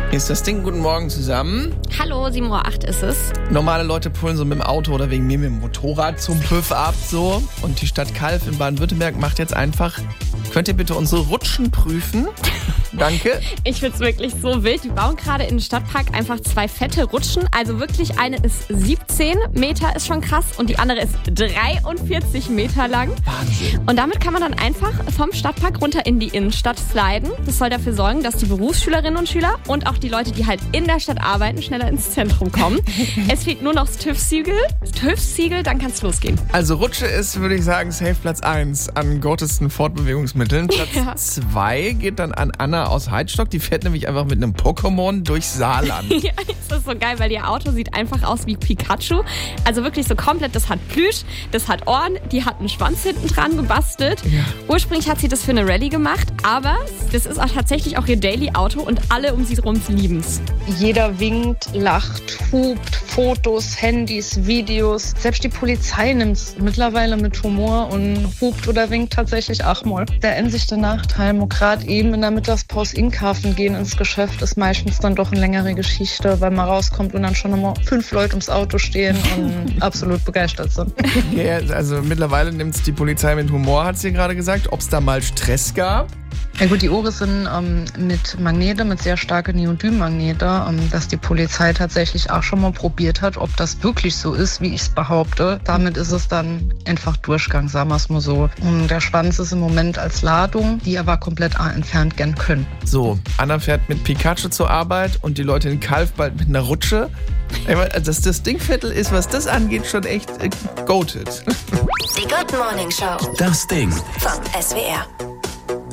Hier ist das Ding. Guten Morgen zusammen. Hallo, 7:08 Uhr ist es. Normale Leute pullen so mit dem Auto oder wegen mir mit dem Motorrad zum TÜV ab so. Und die Stadt Calw in Baden-Württemberg macht jetzt einfach, könnt ihr bitte unsere Rutschen prüfen? Danke. Ich find's wirklich so wild. Die bauen gerade in den Stadtpark einfach 2 fette Rutschen. Also wirklich, eine ist 17 Meter, ist schon krass. Und die andere ist 43 Meter lang. Wahnsinn. Und damit kann man dann einfach vom Stadtpark runter in die Innenstadt sliden. Das soll dafür sorgen, dass die Berufsschülerinnen und Schüler und auch die Leute, die halt in der Stadt arbeiten, schneller ins Zentrum kommen. Es fehlt nur noch das TÜV-Siegel, dann kann's losgehen. Also Rutsche ist, würde ich sagen, safe Platz 1 an gortesten Fortbewegungsmitteln. Platz 2 geht dann an Anna aus Heidstock. Die fährt nämlich einfach mit einem Pokémon durch Saarland. Ja, das ist so geil, weil ihr Auto sieht einfach aus wie Pikachu. Also wirklich so komplett, das hat Plüsch, das hat Ohren, die hat einen Schwanz hinten dran gebastelt. Ja. Ursprünglich hat sie das für eine Rallye gemacht, aber das ist auch tatsächlich auch ihr Daily-Auto und alle um sie herum lieben's. Jeder winkt, lacht, hupt, Fotos, Handys, Videos. Selbst die Polizei nimmt's mittlerweile mit Humor und hupt oder winkt tatsächlich auch mal. Der einzige Nachteil, gerade eben in der Mittagspause einkaufen gehen ins Geschäft, ist meistens dann doch eine längere Geschichte, weil man rauskommt und dann schon immer 5 Leute ums Auto stehen und absolut begeistert sind. Ja, also mittlerweile nimmt's die Polizei mit Humor, hat sie gerade gesagt. Ob es da mal Stress gab? Ja gut, die Ohren sind mit sehr starken Neodym-Magnete, dass die Polizei tatsächlich auch schon mal probiert hat, ob das wirklich so ist, wie ich es behaupte. Damit ist es dann einfach Durchgang, sagen wir es mal so. Und der Schwanz ist im Moment als Ladung, die aber komplett entfernt gern können. So, Anna fährt mit Pikachu zur Arbeit und die Leute in Calw bald mit einer Rutsche. Dass das Dingviertel ist, was das angeht, schon echt goated. Die Good Morning Show. Das Ding. Vom SWR.